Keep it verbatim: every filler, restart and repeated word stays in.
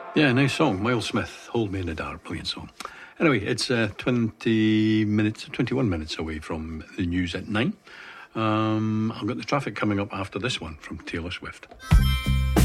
Yeah, nice song. Miles Smith, Hold Me in the Dark, brilliant song. Anyway, it's uh, twenty minutes, twenty-one minutes away from the news at nine. Um, I've got the traffic coming up after this one from Taylor Swift.